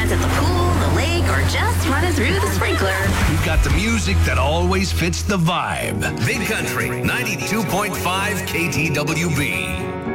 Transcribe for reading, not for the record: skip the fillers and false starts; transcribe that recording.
that's at the pool, the lake, or just running through the sprinkler. We've got the music that always fits the vibe. Big Country 92.5 KTWB.